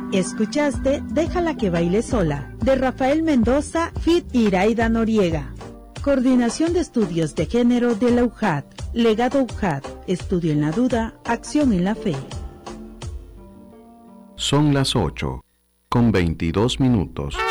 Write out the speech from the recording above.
Escuchaste Déjala que baile sola, de Rafael Mendoza, feat. Iraida Noriega. Coordinación de Estudios de Género de la UJAT. Legado UJAT. Estudio en la duda, acción en la fe. Son las 8:22.